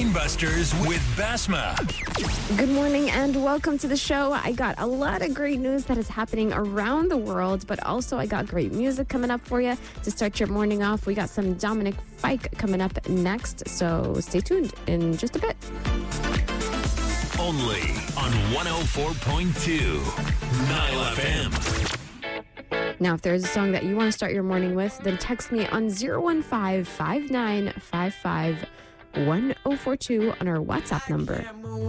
Brainbusters with Basma. Good morning and welcome to the show. I got a lot of great news that is happening around the world, but also I got great music coming up for you to start your morning off. We got some Dominic Fike coming up next, so stay tuned in just a bit. Only on 104.2 Nile FM. Now, if there's a song that you want to start your morning with, then text me on 015-5955-1042 on our WhatsApp number.